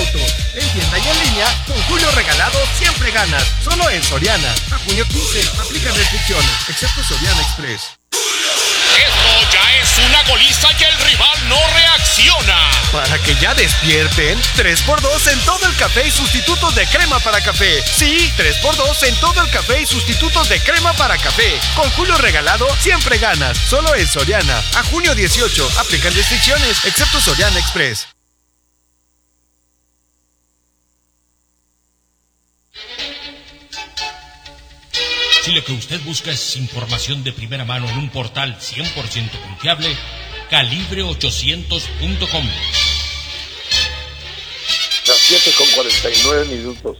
auto. En tienda y en línea, con Julio Regalado siempre ganas. Solo en Soriana. A junio 15, aplican restricciones, excepto Soriana Express. Esto ya es una goliza y el rival no reacciona. Para que ya despierten, 3x2 en todo el café y sustitutos de crema para café. Sí, 3x2 en todo el café y sustitutos de crema para café. Con Julio Regalado siempre ganas. Solo en Soriana. A junio 18, aplican restricciones, excepto Soriana Express. Si lo que usted busca es información de primera mano en un portal 100% confiable, calibre800.com. Las 7:49.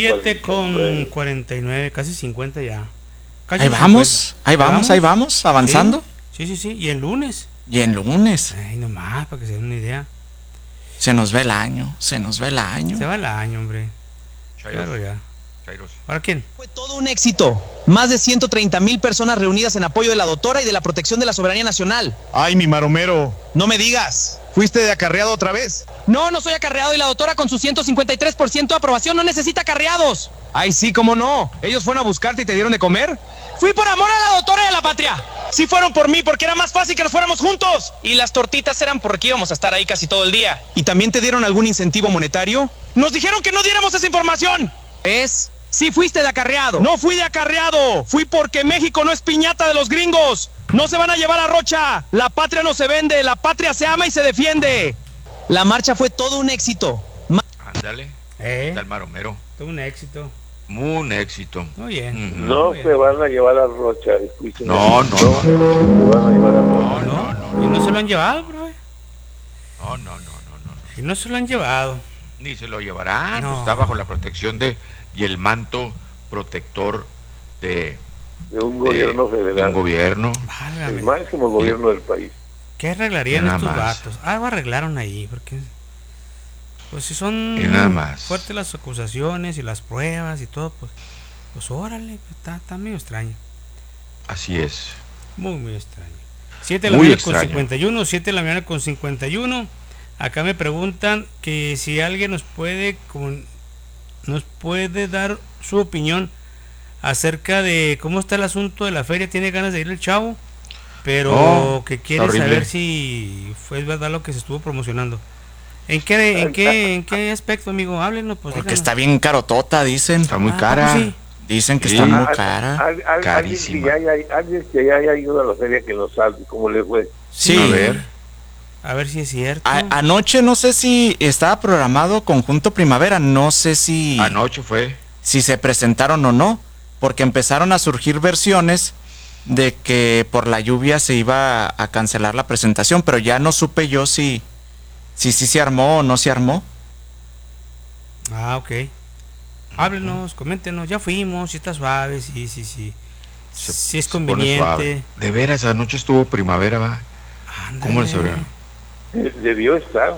7:49, casi 50 ya. Casi ahí vamos, avanzando. Sí, y el lunes. Ay, nomás, para que se den una idea. Se nos va el año. Se va el año, hombre. Claro, ya. ¿Para quién? Fue todo un éxito. Más de 130,000 personas reunidas en apoyo de la doctora y de la protección de la soberanía nacional. Ay, mi maromero. No me digas. ¿Fuiste de acarreado otra vez? No soy acarreado y la doctora con su 153% de aprobación no necesita acarreados. Ay, sí, cómo no. ¿Ellos fueron a buscarte y te dieron de comer? Fui por amor a la doctora y a la patria. Sí fueron por mí porque era más fácil que nos fuéramos juntos. Y las tortitas eran porque íbamos a estar ahí casi todo el día. ¿Y también te dieron algún incentivo monetario? Nos dijeron que no diéramos esa información. ¿Es? Sí fuiste de acarreado. No fui de acarreado. Fui porque México no es piñata de los gringos. No se van a llevar a Rocha. La patria no se vende. La patria se ama y se defiende. La marcha fue todo un éxito. Ándale. Está el maromero. Todo un éxito. Un éxito. Muy bien. No se van a llevar a Rocha. No. Se van a llevar a Rocha. No. ¿Y no se lo han llevado, bro? No. ¿Y no se lo han llevado? Ni se lo llevarán. No. Está bajo la protección y el manto protector de un gobierno federal. De un gobierno. Válgame. El máximo gobierno del país. ¿Qué arreglarían Nada estos más. vatos? Algo arreglaron ahí, porque pues si son nada más. fuertes las acusaciones y las pruebas y todo, pues órale, está medio extraño. Así es. Muy extraño. 7 de la mañana con 51, 7 de la mañana con 51. Acá me preguntan que si alguien nos puede dar su opinión acerca de cómo está el asunto de la feria. Tiene ganas de ir el chavo, pero que quiere saber si fue verdad lo que se estuvo promocionando. ¿En qué aspecto, amigo? Háblenos, pues. Porque está bien carotota, dicen. Está muy cara. Pues sí. Dicen que está muy cara. Carísima. Alguien que ya haya ido a la feria que nos salve cómo le fue. Sí. A ver si es cierto. Anoche no sé si estaba programado Conjunto Primavera, no sé si... Anoche fue. Si se presentaron o no, porque empezaron a surgir versiones de que por la lluvia se iba a cancelar la presentación, pero ya no supe yo si se armó o no se armó. Ok. Háblenos, coméntenos, ya fuimos, si está suave, sí. Si es conveniente. De veras, anoche estuvo Primavera, va. Ándale. ¿Cómo le sabrá? Debió estar.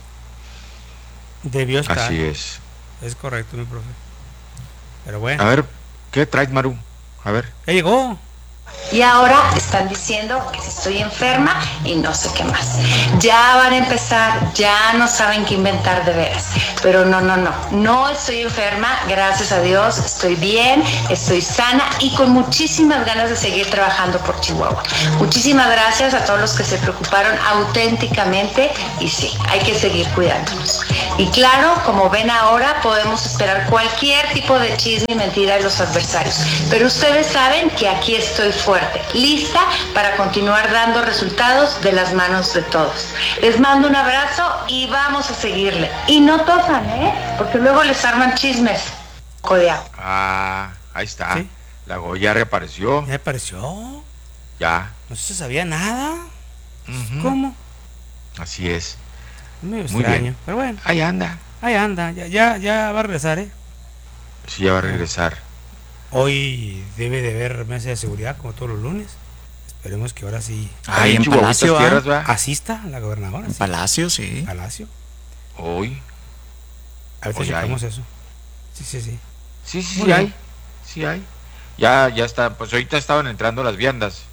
Así es. Es correcto, mi profe. Pero bueno. A ver, ¿qué traes, Maru? A ver. Ya llegó. Y ahora están diciendo que si estoy enferma y no sé qué más. Ya van a empezar, ya no saben qué inventar de veras. Pero no estoy enferma, gracias a Dios, estoy bien, estoy sana y con muchísimas ganas de seguir trabajando por Chihuahua. Muchísimas gracias a todos los que se preocuparon auténticamente y sí, hay que seguir cuidándonos. Y claro, como ven ahora, podemos esperar cualquier tipo de chisme y mentira de los adversarios. Pero ustedes saben que aquí estoy fuerte, lista para continuar dando resultados de las manos de todos. Les mando un abrazo y vamos a seguirle. Y no tosan, porque luego les arman chismes. Codeado. Ahí está. ¿Sí? La Goya reapareció. ¿Ya apareció? Ya. No se sabía nada. ¿Cómo? Así es. Muy Muy extraño, bien. pero bueno. Ahí anda. Ya va a regresar, Sí, ya va a regresar. Hoy debe de haber mesa de seguridad como todos los lunes. Esperemos que ahora sí. Ahí en Palacio, tierras, ¿va? Asista la gobernadora. En Palacio, sí. Palacio. Hoy. Ahorita checamos eso. Sí. Sí hay. Sí hay. Ya está. Pues ahorita estaban entrando las viandas.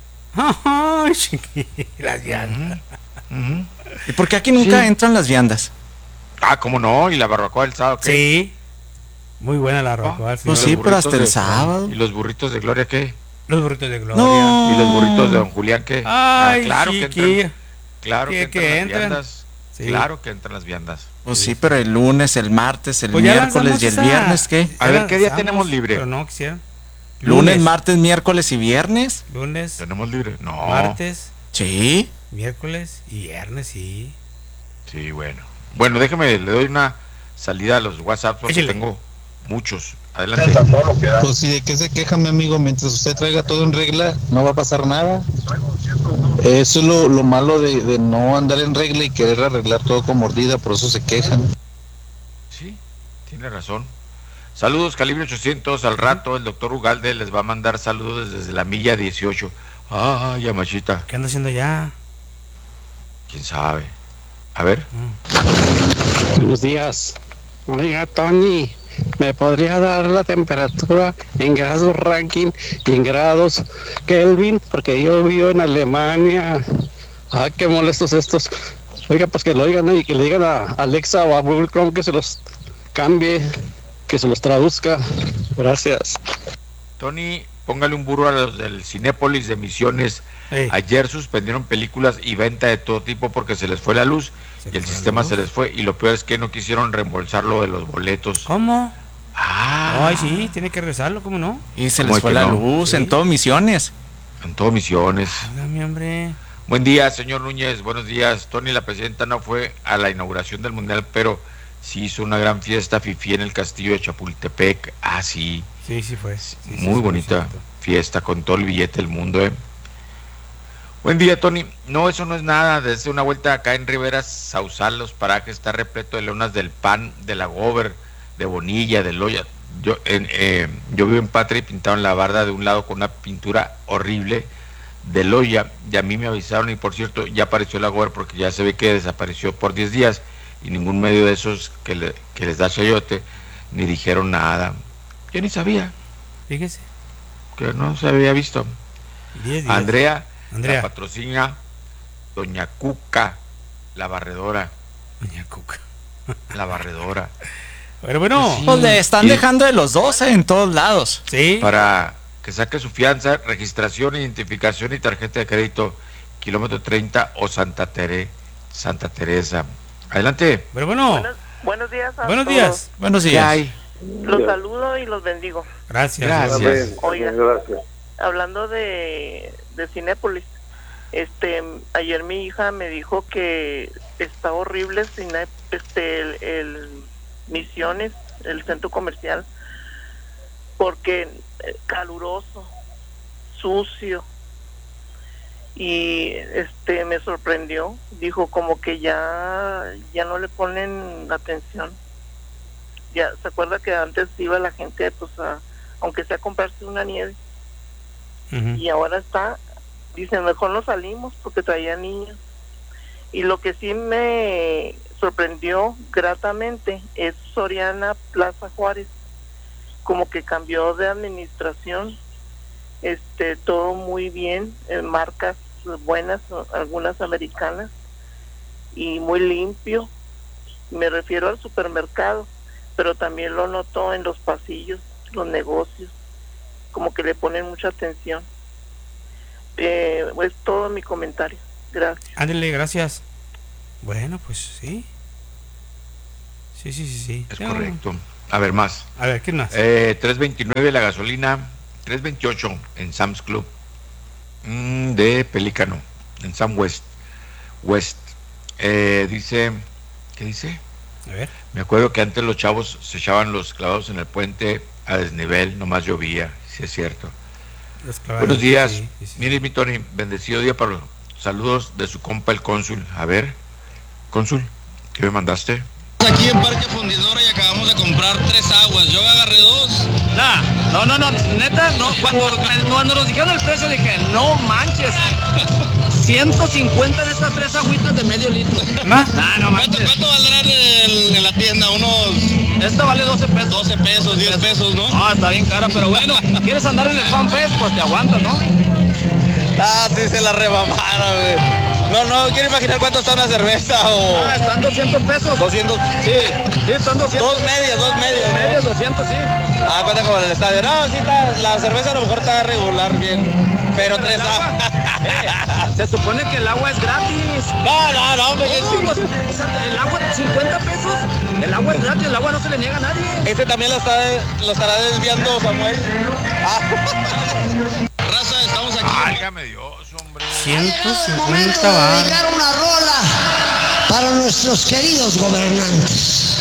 Ay, las viandas. ¿Y por qué aquí nunca entran las viandas? Ah, ¿cómo no? ¿Y la barbacoa del sábado qué? Sí. Muy buena la barbacoa. Pues sí, pero hasta el sábado. ¿Y los burritos de Gloria qué? Los burritos de Gloria. No. ¿Y los burritos de Don Julián qué? Ay, claro sí, que entran. Claro que entran las entran. viandas. Sí. Claro que entran las viandas. Pues sí, pero el lunes, el martes, el Pues ya miércoles y el lanzamos viernes, ¿qué? A ver, ¿qué día tenemos libre? Pero no quisieran. Lunes, martes, miércoles y viernes. Lunes, ¿Tenemos libre? No. martes, Sí. miércoles y viernes, sí. Sí, bueno. Bueno, déjeme, le doy una salida a los WhatsApp porque Échale. tengo muchos. Adelante. Pues si de qué se queja, mi amigo, mientras usted traiga todo en regla, no va a pasar nada. Eso es lo malo de no andar en regla y querer arreglar todo con mordida, por eso se quejan. Sí, tiene razón. Saludos, Calibre 800. Al rato el doctor Ugalde les va a mandar saludos desde la milla 18. Ay, Yamachita. ¿Qué anda haciendo ya? ¿Quién sabe? A ver. Buenos días. Oiga, Tony, ¿me podría dar la temperatura en grados Ranking y en grados Kelvin? Porque yo vivo en Alemania. Ay, qué molestos estos. Oiga, pues que lo oigan y que le digan a Alexa o a Google Chrome que se los cambie, que se los traduzca. Gracias. Tony, póngale un burro a los del Cinépolis de Misiones. Ey. Ayer suspendieron películas y venta de todo tipo porque se les fue la luz y el sistema se les fue. Y lo peor es que no quisieron reembolsar lo de los boletos. ¿Cómo? Ah, Ay, sí, tiene que rezarlo, ¿cómo no? Y se ¿Cómo les es fue que la no? luz Sí. en todo Misiones. en todo Misiones. Háblame, hombre. Buen día, señor Núñez. Buenos días. Tony, la presidenta no fue a la inauguración del Mundial, pero sí hizo una gran fiesta fifí en el castillo de Chapultepec. Ah, sí. Sí, sí fue. Sí, sí, Muy sí, bonita cierto. fiesta con todo el billete del mundo, ¿eh? Buen día, Tony. No, eso no es nada. Desde una vuelta acá en Rivera Sausal, los parajes está repleto de lonas del PAN, de la Gober, de Bonilla, de Loya. Yo vivo en Patria y pintaron la barda de un lado con una pintura horrible de Loya, y a mí me avisaron, y por cierto, ya apareció la Gober porque ya se ve que desapareció por 10 días y ningún medio de esos que les da chayote ni dijeron nada. Yo ni sabía Fíjese. que no se había visto. 10 días. Andrea, Andrea. la patrocina Doña Cuca, la barredora. Doña Cuca. La barredora. Pero bueno. Sí. Pues le están Y- dejando de los 12 en todos lados. Sí. Para que saque su fianza, registración, identificación y tarjeta de crédito, kilómetro 30 o Santa Teresa. Adelante. Pero bueno. Buenos días a Buenos todos. días. Buenos ¿Qué días. hay? Los saludo y los bendigo. Gracias. Gracias. Amén. Oiga. Gracias. Hablando de Cinépolis, ayer mi hija me dijo que está horrible el Misiones, el centro comercial, porque caluroso, sucio, y me sorprendió. Dijo como que ya no le ponen atención. Ya se acuerda que antes iba la gente, pues, aunque sea a comprarse una nieve, Ujú. y ahora dicen, mejor no salimos porque traía niños. Y lo que sí me sorprendió gratamente es Soriana Plaza Juárez, como que cambió de administración, todo muy bien, marcas buenas, algunas americanas, y muy limpio. Me refiero al supermercado, pero también lo noto en los pasillos, los negocios, como que le ponen mucha atención. Es todo mi comentario. Gracias. Ándale, gracias. Bueno, pues sí. Sí. Es Ya. correcto. A ver, más. A ver, ¿qué más? 3.29 la gasolina, 3.28 en Sam's Club de Pelícano, en Sam West. Dice, ¿qué dice? A ver. Me acuerdo que antes los chavos se echaban los clavados en el puente a desnivel, nomás llovía, sí es cierto. Los clavados, Buenos días. sí. Mire, mi Tony, bendecido día para los saludos de su compa el cónsul. A ver, cónsul, ¿qué me mandaste? Aquí en Parque Fundidora y acabamos de comprar 3 aguas. Yo agarré 2. No, neta, no. Cuando nos dijeron el precio dije, no manches. 150 de estas 3 agüitas de medio litro. No manches. ¿Cuánto valdrán en la tienda? Esta vale 12 pesos. 12 pesos, 10 pesos, ¿no? Ah, está bien cara, pero bueno, ¿quieres andar en el FanFest? Pues te aguantas, ¿no? Ah, sí se la rebamaron, güey. No quiero imaginar cuánto está una cerveza o... están 200 pesos. 200, sí, están 200. Dos medias. 200, sí. Cuenta como en el estadio. No, sí está, la cerveza a lo mejor está regular bien, pero 3 Se supone que el agua es gratis. No, hombre. El agua, 50 pesos. El agua es gratis, el agua no se le niega a nadie. Este también lo estará desviando Samuel. Raza, estamos aquí. Válgame Dios, hombre. 150 baros. Dedicar una rola para nuestros queridos gobernantes.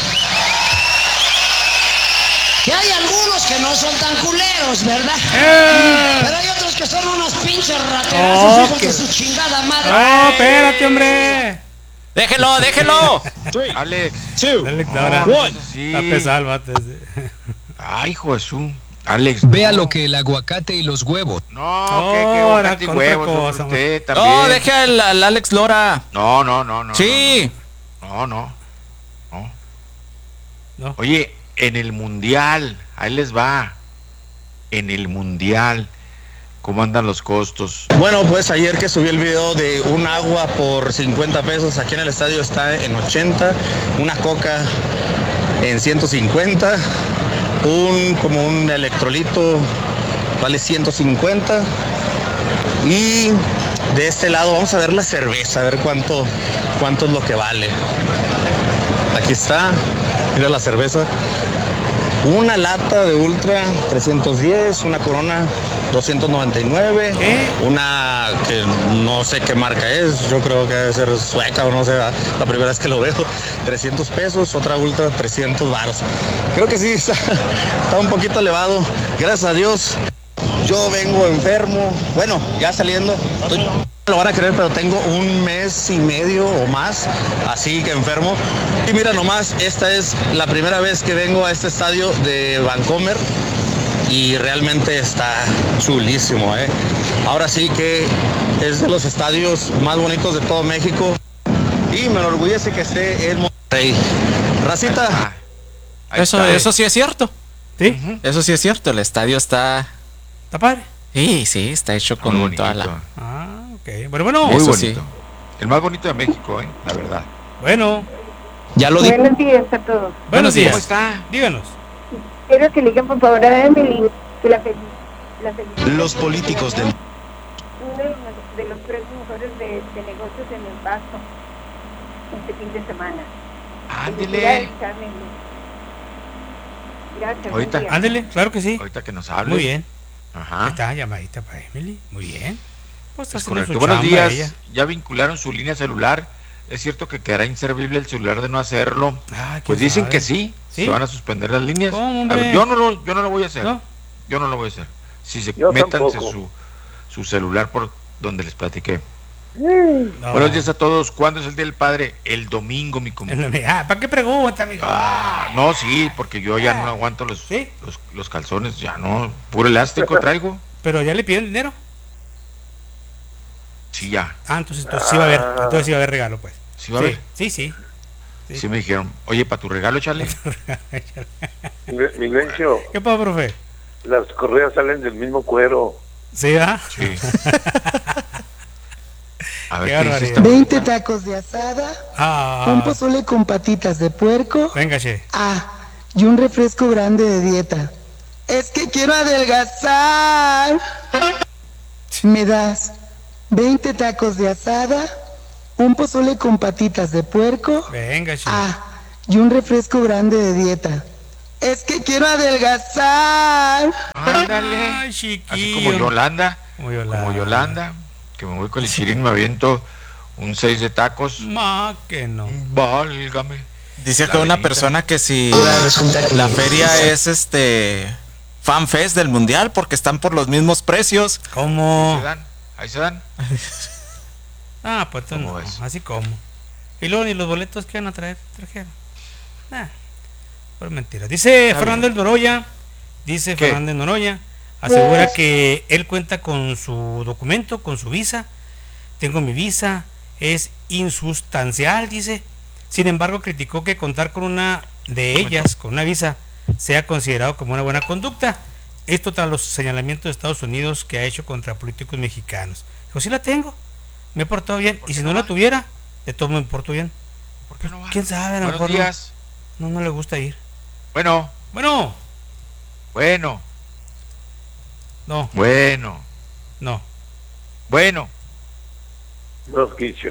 Que hay algunos que no son tan culeros, ¿verdad? Pero hay otros que son unos pinches raterazos, hijos de su chingada madre. No, espérate, hombre. Déjelo. Alex. Está pesado el vato ese. Ay, hijo de su. Alex. Vea lo que el aguacate y los huevos. No, que aguacate y huevos, cosa, usted también. No, deje al Alex Lora. No. Sí. No. Oye, en el Mundial, ahí les va. En el Mundial, ¿cómo andan los costos? Bueno, pues ayer que subí el video de un agua por 50 pesos, aquí en el estadio está en 80, una coca en 150, como un electrolito vale 150, y de este lado vamos a ver la cerveza, a ver cuánto es lo que vale. Aquí está, mira la cerveza. Una lata de Ultra 310, una Corona 299, una que no sé qué marca es, yo creo que debe ser sueca o no sé, la primera vez que lo veo, 300 pesos, otra Ultra 300 varos. Creo que sí, está un poquito elevado, gracias a Dios. Yo vengo enfermo, bueno, ya saliendo, no lo van a creer, pero tengo 1 mes y medio o más, así que enfermo. Y mira nomás, esta es la primera vez que vengo a este estadio de Vancomer y realmente está chulísimo, ¿eh? Ahora sí que es de los estadios más bonitos de todo México y me enorgullece que esté en Monterrey. Racita. Eso sí es cierto. ¿Sí? Eso sí es cierto, el estadio está... ¿Está padre? Sí, está hecho con toda la... Ok, bueno. Muy eso bonito. sí. El más bonito de México, la verdad. Bueno. Ya lo dije. Buenos días a todos. Buenos días. ¿Cómo está? Díganos. Quiero que le digan por favor a Emily que la Los políticos del... uno de los 3 mejores de negocios en el Paso este fin de semana. Ándele. Gracias. Ahorita. Ándele, claro que sí. Ahorita que nos hable. Muy bien. Ajá. Está llamadita para Emily. Muy bien. Pues está Es haciendo correcto. su Buenos chamba días. ella. Ya vincularon su línea celular. Es cierto que quedará inservible el celular de no hacerlo. Pues dicen sabe? que sí. ¿Sí? Se van a suspender las líneas. ¿Cómo, A hombre? ver, yo no lo voy a hacer. ¿No? Yo no lo voy a hacer. Si se Yo métanse tampoco. su celular por donde les platiqué. No. Buenos días a todos. ¿Cuándo es el Día del Padre? El domingo, mi compadre. ¿Para qué pregunta, amigo? No, sí, porque yo ya no aguanto los calzones, ya no. Puro elástico traigo. ¿Pero ya le piden dinero? Sí, ya. Entonces sí va a haber. Entonces sí va a haber regalo, pues. ¿Sí va a haber? Sí. Sí me dijeron, oye, para tu regalo, Charlie. Milencio, ¿Qué pasa, profe? las correas salen del mismo cuero. ¿Sí, va? Sí. A ver, Qué ¿qué dice barbaridad. esta? 20 tacos de asada, un pozole con patitas de puerco, Venga, che. y un refresco grande de dieta. Es que quiero adelgazar. ¿Me das 20 tacos de asada, un pozole con patitas de puerco, Venga, che. y un refresco grande de dieta? Es que quiero adelgazar. Ándale. Ay, Así chiquillo. como Yolanda. Como Yolanda. Como Yolanda. Que me voy con el chirín, me aviento un 6 de tacos. Ma, que no. Válgame. Dice La que una avenida. persona que si la feria es fan fest del mundial porque están por los mismos precios. ¿Cómo? Ahí se dan. Pues tú no. Así como. Y luego ni los boletos que van a trajeron. Por mentira. Dice Fernández Noroya. Fernández Noroya. Asegura que él cuenta con su documento, con su visa. Tengo mi visa. Es insustancial, dice. Sin embargo, criticó que contar con una de ellas, con una visa, sea considerado como una buena conducta. Esto tras los señalamientos de Estados Unidos que ha hecho contra políticos mexicanos. Dijo, sí la tengo. me he portado bien. Y si no la tuviera, de todo me porto bien. ¿Por qué no va? ¿Quién sabe? A lo Buenos mejor días. no le gusta ir. Bueno. Bueno. Bueno. No. Bueno. No. Bueno. Los quicho.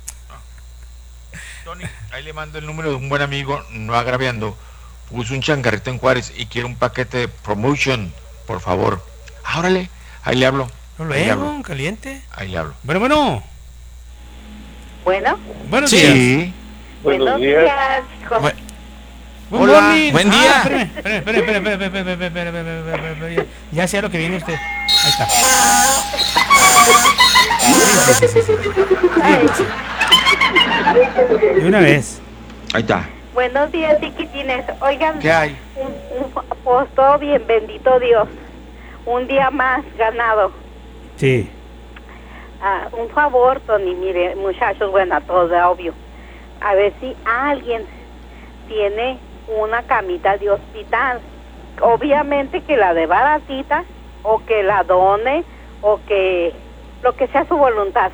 Tony, ahí le mando el número de un buen amigo, no agraviando. Puso un changarrito en Juárez y quiere un paquete de promotion, por favor. Órale, ahí le hablo. Luego, caliente. Ahí le hablo. Bueno. Bueno. Buenos Sí. días. Buenos días. Hola, buen día. Espérame. Ya sé a lo que viene usted. Ahí está. Sí. De una vez. Ahí está. Buenos días, chiquitines. Oigan, ¿Qué hay? Pues todo bien, bendito Dios. Un día más ganado. Sí. Un favor, Tony, mire, muchachos, bueno, a todos, obvio. A ver si alguien tiene una camita de hospital. Obviamente que la de baratita, o que la done, o que lo que sea su voluntad.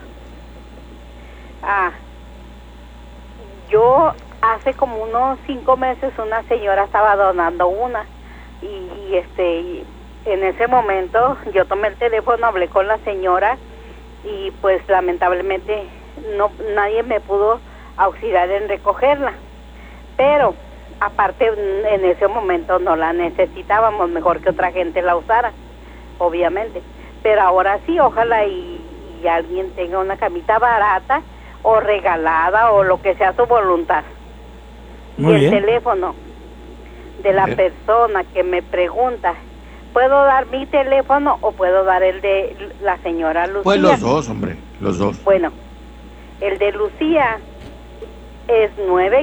Yo hace como unos 5 meses una señora estaba donando una y en ese momento yo tomé el teléfono, hablé con la señora y pues lamentablemente nadie me pudo auxiliar en recogerla, pero aparte en ese momento no la necesitábamos, mejor que otra gente la usara, obviamente, pero ahora sí, ojalá y alguien tenga una camita barata o regalada o lo que sea su voluntad. Muy bien. El teléfono de la persona que me pregunta, ¿puedo dar mi teléfono o puedo dar el de la señora Lucía? Pues los dos, hombre, los dos. Bueno, el de Lucía es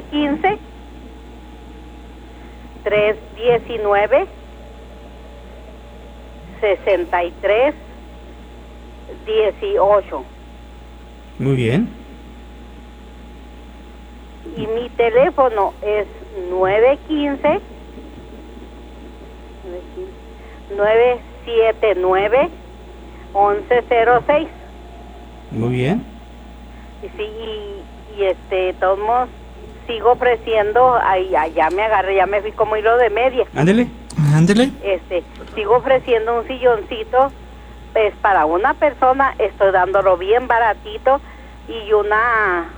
915-319-6318. Muy bien. Y mi teléfono es 915-979-1106. Muy bien. Y sí, todos modos, sigo ofreciendo, ya me agarré, ya me fui como hilo de media. Ándele. Sigo ofreciendo un silloncito, pues para una persona, estoy dándolo bien baratito y una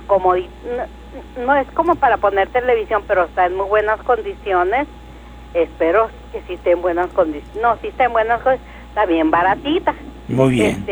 no es como para poner televisión, pero está en muy buenas condiciones. Espero que sí esté en buenas condiciones. No, sí está en buenas condiciones, está bien baratita. Muy bien.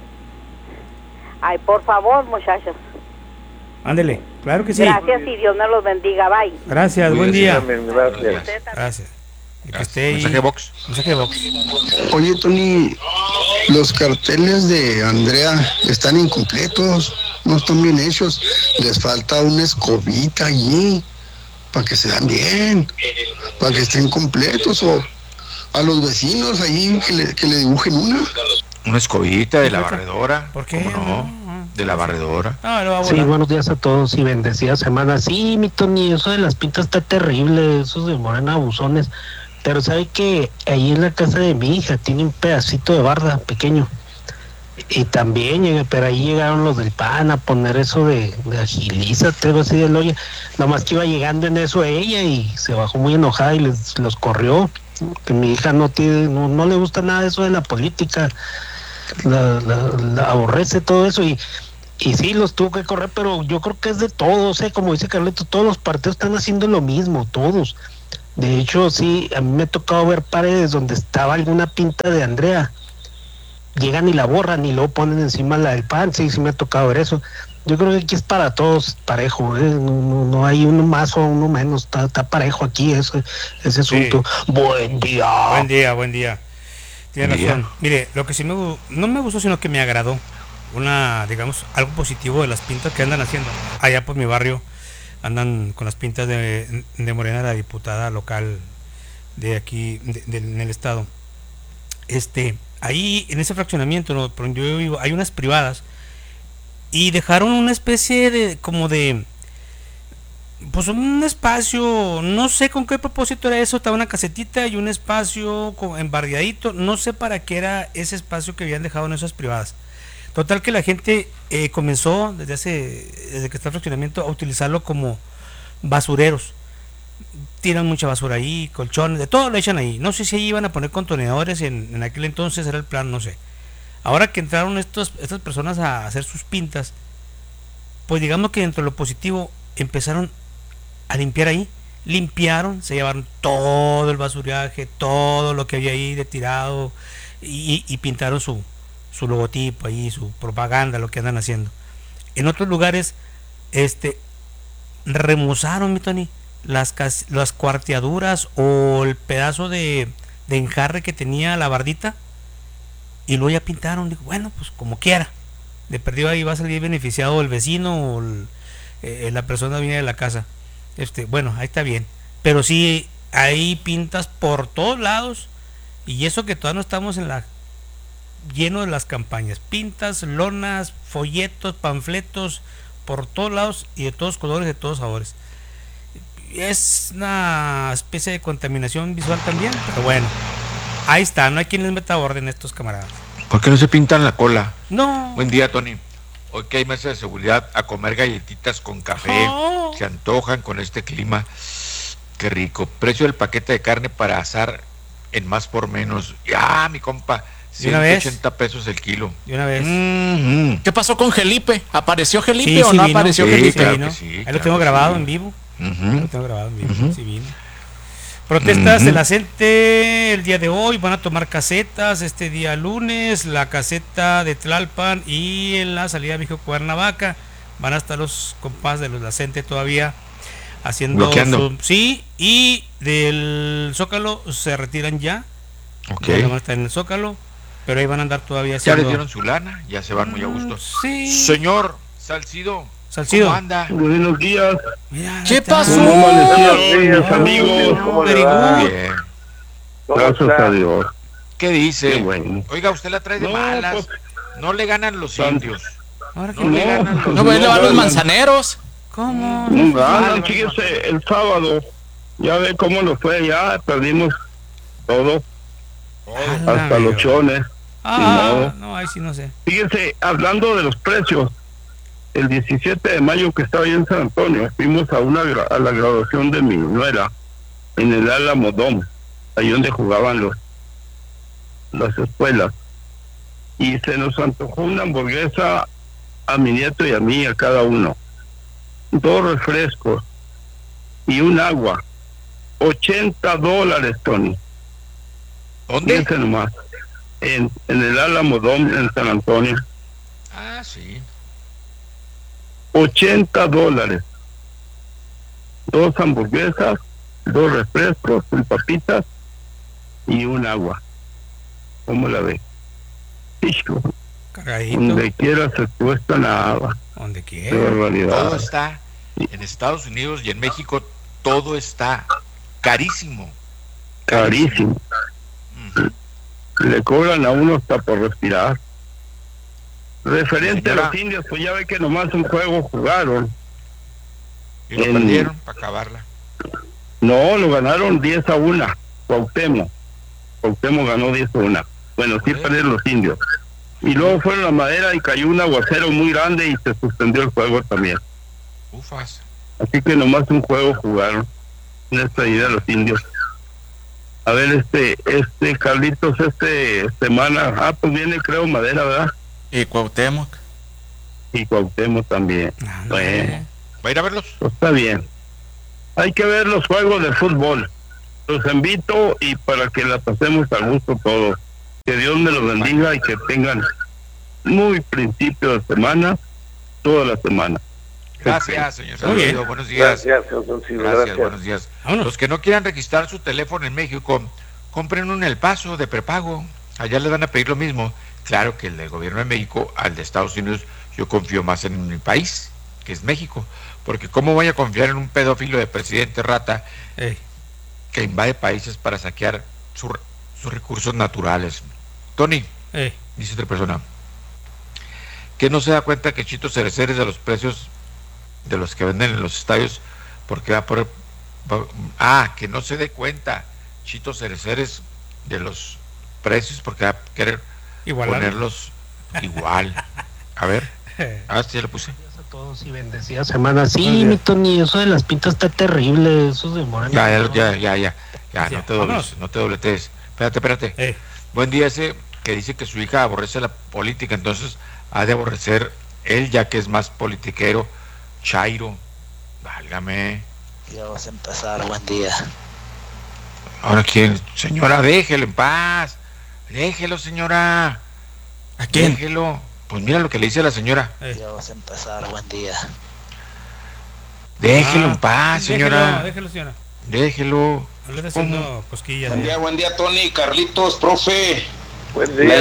Ay, por favor, muchachos. Ándele, claro que sí. Gracias y Dios me los bendiga, bye. Gracias, buen día. Gracias. Gracias. Que esté ahí. Mensaje box. Oye, Tony, los carteles de Andrea están incompletos, no están bien hechos. Les falta una escobita allí para que se dan bien, para que estén completos, o a los vecinos allí que le dibujen una escobita de la barredora. ¿Por qué? ¿Cómo no? De la barredora. Sí, buenos días a todos y bendecida semana. Sí, mi Tony, eso de las pintas está terrible, esos de Morena abusones. Pero sabe que ahí en la casa de mi hija tiene un pedacito de barda pequeño. Y también, pero ahí llegaron los del PAN a poner eso de agilízate, algo así del hoyo. Nomás que iba llegando en eso ella y se bajó muy enojada y los corrió. Que mi hija no le gusta nada eso de la política. La aborrece todo eso y sí los tuvo que correr, pero yo creo que es de todos, como dice Carleto, todos los partidos están haciendo lo mismo, todos. De hecho, sí, a mí me ha tocado ver paredes donde estaba alguna pinta de Andrea, llegan y la borran y luego ponen encima la del PAN. Sí me ha tocado ver eso. Yo creo que aquí es para todos parejo, no hay uno más o uno menos, está parejo aquí ese asunto. Sí. Buen día. Buen día. Tiene razón. Mire, lo que sí no me gustó, sino que me agradó, algo positivo de las pintas que andan haciendo. Allá por mi barrio andan con las pintas de Morena, la diputada local de aquí, en el estado. Ahí en ese fraccionamiento, ¿no?, por donde yo vivo, hay unas privadas y dejaron una especie de pues un espacio, no sé con qué propósito era eso, estaba una casetita y un espacio embarriadito, no sé para qué era ese espacio que habían dejado en esas privadas. Total que la gente comenzó desde que está el fraccionamiento a utilizarlo como basureros. Tiran mucha basura ahí, colchones, de todo lo echan ahí. No sé si ahí iban a poner contenedores, en aquel entonces era el plan, no sé. Ahora que entraron estas personas a hacer sus pintas, pues digamos que dentro de lo positivo empezaron a limpiar ahí. Limpiaron, se llevaron todo el basuraje, todo lo que había ahí de tirado y pintaron su logotipo ahí, su propaganda, lo que andan haciendo. En otros lugares, remozaron, mi Tony, las cuarteaduras o el pedazo de enjarre que tenía la bardita y luego ya pintaron. Digo, bueno, pues como quiera, de perdido ahí va a salir beneficiado el vecino o la persona viene de la casa. Bueno, ahí está bien, pero sí hay pintas por todos lados, y eso que todavía no estamos lleno de las campañas, pintas, lonas, folletos, panfletos por todos lados y de todos colores, de todos sabores. Es una especie de contaminación visual también, pero bueno, ahí está, no hay quien les meta orden a estos camaradas. ¿Por qué no se pintan la cola? No. Buen día, Tony. Hoy que hay mesa de seguridad, a comer galletitas con café. Se antojan con este clima. Qué rico. Precio del paquete de carne para asar en más por menos. Ya, mi compa, 180 pesos el kilo. De una vez. ¿Qué pasó con Felipe? ¿Apareció Felipe Sí, o sí no vino. apareció Sí, Felipe? claro que sí, ahí lo tengo grabado en vivo. Lo tengo grabado en vivo. Sí vino. Protestas de la gente el día de hoy, van a tomar casetas este día lunes, la caseta de Tlalpan y en la salida de México-Cuernavaca van a estar los compas de los la gente todavía haciendo sí, y del Zócalo se retiran ya. Ya no van a estar en el Zócalo, pero ahí van a andar todavía haciendo. Ya les dieron su lana, ya se van muy a gusto. Sí. Señor Salcido, ¿cómo anda? Buenos días. Mira, ¿qué pasó? ¿Cómo amanecieron, amigos? ¿Cómo le va? Bien. Gracias a Dios. ¿Qué dice? Qué bueno. Oiga, usted la trae de malas. Pues, no le ganan los indios. No le ganan los No, pues le van los manzaneros. ¿Cómo? Fíjese, el sábado, ya ve cómo nos fue, ya perdimos todo. Hasta los chones. No, ahí sí no sé. Fíjese, hablando de los precios, el 17 de mayo que estaba ahí en San Antonio, fuimos a la graduación de mi nuera en el Álamo Dome, ahí donde jugaban las escuelas, y se nos antojó una hamburguesa a mi nieto y a mí, a cada uno, 2 refrescos y un agua, $80, Tony. ¿Dónde? Fíjense nomás, en el Álamo Dome en San Antonio. Ah, sí. $80, 2 hamburguesas, 2 refrescos, 1 papitas y un agua. ¿Cómo la ve? Hijo, Cargadito. donde quiera se cuesta nada. Donde Qué quiera. barbaridad. Todo está en Estados Unidos y en México, todo está carísimo. Carísimo. Le cobran a uno hasta por respirar. Referente Señora, a los indios, pues ya ve que nomás un juego jugaron. Y lo perdieron para acabarla. No, lo ganaron 10-1. Cuauhtémoc ganó 10-1. Bueno, sí perdieron los indios. Y luego fueron a Madera y cayó un aguacero muy grande y se suspendió el juego también. Ufas. Así que nomás un juego jugaron en esta idea los indios. A ver, Carlitos, semana, pues viene creo Madera, ¿verdad? Y Cuauhtémoc. Y Cuauhtémoc también. Bueno, ¿va a ir a verlos? pues está bien. Hay que ver los juegos de fútbol. Los invito y para que la pasemos a gusto todos. Que Dios me los bendiga y que tengan muy principio de semana, toda la semana. Gracias, señor Salcido. Buenos días. Gracias. Buenos días. Los que no quieran registrar su teléfono en México, compren un El Paso de prepago. Allá les van a pedir lo mismo. Claro que el del gobierno de México, al de Estados Unidos, yo confío más en mi país, que es México. Porque ¿cómo voy a confiar en un pedófilo de presidente rata que invade países para saquear sus recursos naturales? Tony, dice otra persona, que no se da cuenta que Chito Cerecer es de los precios de los que venden en los estadios, porque va por... que no se dé cuenta Chito Cerecer es de los precios porque va a querer ponerlos igual. A ver. Sí, ya lo puse. A todos y bendecida semana. Sí, mi Tony, eso de las pintas está terrible. Eso de Moreno. Ya, no te dobletes. Espérate. Buen día ese que dice que su hija aborrece la política, entonces ha de aborrecer él, ya que es más politiquero. Chairo, válgame. Ya vas a empezar, buen día. Ahora, ¿quién? Señora, déjelo en paz. Déjelo, señora. ¿A quién? Déjelo. Pues mira lo que le dice a la señora. Ya vas a empezar, buen día. Déjelo en paz, señora. Déjelo, señora. Déjelo. No le está haciendo cosquillas. Buen día, Tony, Carlitos, profe. Buen día.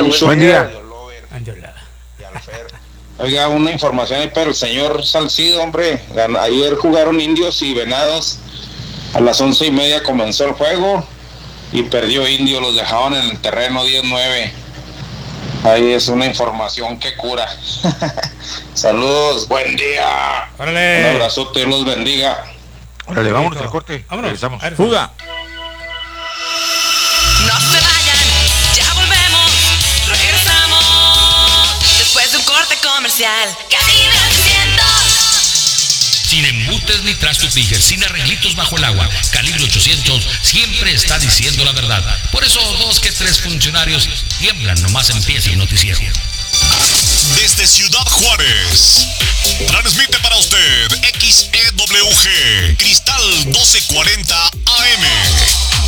Oiga, una información ahí para el señor Salcido, hombre. Ayer jugaron Indios y Venados. A las 11:30 comenzó el juego y perdió Indios, los dejaban en el terreno 10-9. Ahí es una información que cura. Saludos, buen día. ¡Órale! Un abrazote, Dios los bendiga. Órale, vámonos al corte. Regresamos. Fuga. No se vayan, ya volvemos. Regresamos después de un corte comercial. Cabina 800. Sin embutes ni trastos Tiger, sin arreglitos bajo el agua. Calibre 800 siempre está diciendo la verdad. Por eso 2 que 3 funcionarios tiemblan nomás empieza el noticiero. Desde Ciudad Juárez, transmite para usted XEWG Cristal 1240